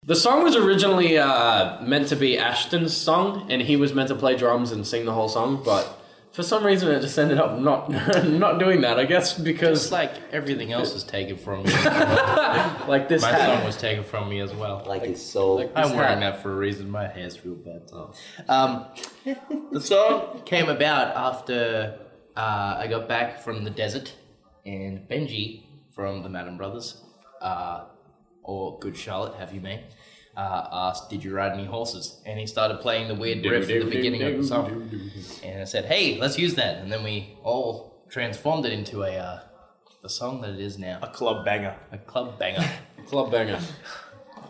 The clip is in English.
The song was originally meant to be Ashton's song, and he was meant to play drums and sing the whole song, but for some reason it just ended up not not doing that. I guess because Just like everything else is taken from me. like this My hat. song was taken from me as well. Like his soul. I'm wearing that for a reason. My hair's real bad. The song came about after I got back from the desert, and Benji from the Madden Brothers, or Good Charlotte, have you been, asked, "Did you ride any horses?" And he started playing the weird riff at the beginning of the song. And I said, "Hey, let's use that." And then we all transformed it into the song that it is now, A club banger. a club banger. Club banger.